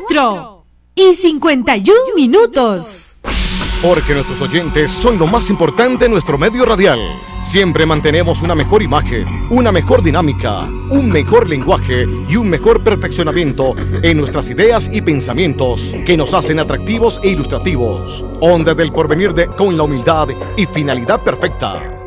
4:51. Porque nuestros oyentes son lo más importante en nuestro medio radial. Siempre mantenemos una mejor imagen, una mejor dinámica, un mejor lenguaje y un mejor perfeccionamiento en nuestras ideas y pensamientos que nos hacen atractivos e ilustrativos. Ondas del porvenir con la humildad y finalidad perfecta.